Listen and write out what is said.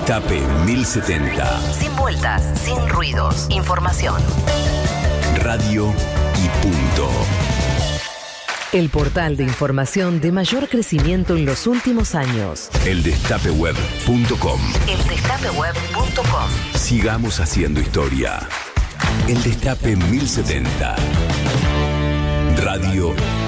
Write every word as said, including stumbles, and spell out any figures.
Destape mil setenta. Sin vueltas, sin ruidos. Información. Radio y punto. El portal de información de mayor crecimiento en los últimos años. el destape web punto com. el destape web punto com. Sigamos haciendo historia. El Destape mil setenta. Radio